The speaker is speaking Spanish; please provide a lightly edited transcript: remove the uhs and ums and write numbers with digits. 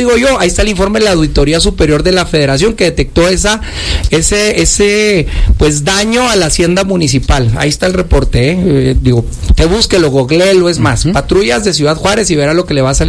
digo yo, ahí está el informe de la Auditoría Superior de la Federación que detectó ese pues daño a la hacienda municipal. Ahí está el reporte, digo, te búsquelo, googleelo, es más, patrullas de Ciudad Juárez y verá lo que le va a salir.